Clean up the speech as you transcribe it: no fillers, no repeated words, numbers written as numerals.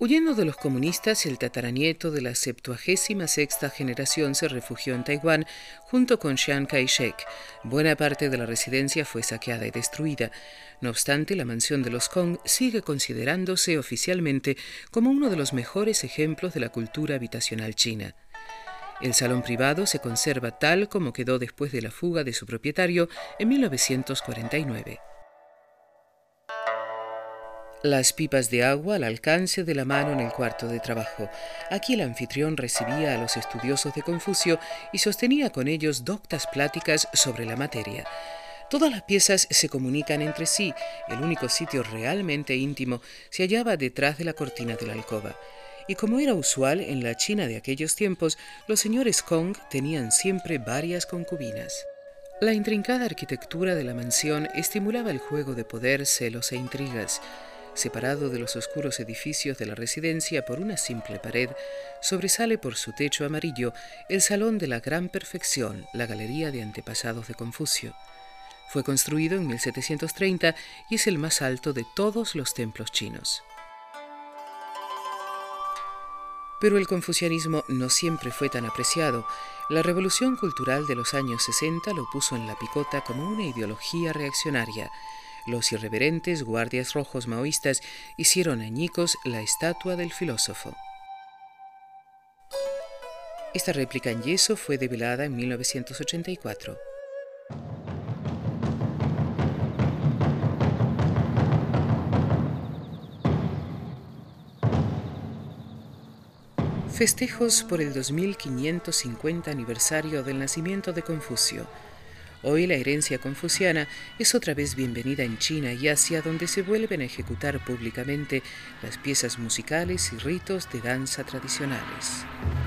Huyendo de los comunistas, el tataranieto de la 76ª generación se refugió en Taiwán junto con Chiang Kai-shek. Buena parte de la residencia fue saqueada y destruida. No obstante, la mansión de los Kong sigue considerándose oficialmente como uno de los mejores ejemplos de la cultura habitacional china. El salón privado se conserva tal como quedó después de la fuga de su propietario en 1949. Las pipas de agua al alcance de la mano en el cuarto de trabajo. Aquí el anfitrión recibía a los estudiosos de Confucio y sostenía con ellos doctas pláticas sobre la materia. Todas las piezas se comunican entre sí. El único sitio realmente íntimo se hallaba detrás de la cortina de la alcoba. Y como era usual en la China de aquellos tiempos, los señores Kong tenían siempre varias concubinas. La intrincada arquitectura de la mansión estimulaba el juego de poder, celos e intrigas. Separado de los oscuros edificios de la residencia por una simple pared, sobresale por su techo amarillo el Salón de la Gran Perfección, la galería de antepasados de Confucio. Fue construido en 1730 y es el más alto de todos los templos chinos. Pero el confucianismo no siempre fue tan apreciado. La revolución cultural de los años 60 lo puso en la picota como una ideología reaccionaria. Los irreverentes guardias rojos maoístas hicieron añicos la estatua del filósofo. Esta réplica en yeso fue develada en 1984. Festejos por el 2550 aniversario del nacimiento de Confucio. Hoy la herencia confuciana es otra vez bienvenida en China y Asia, donde se vuelven a ejecutar públicamente las piezas musicales y ritos de danza tradicionales.